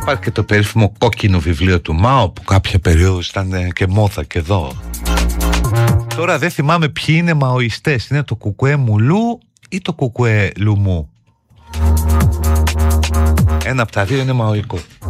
Υπάρχει και το περίφημο κόκκινο βιβλίο του Μάο που κάποια περίοδο ήταν και μόδα και εδώ. Τώρα δεν θυμάμαι ποιοι είναι μαοϊστές. Είναι το κουκουέ Μουλού ή το κουκουέ Λουμού. Ένα από τα δύο είναι μαοϊκό.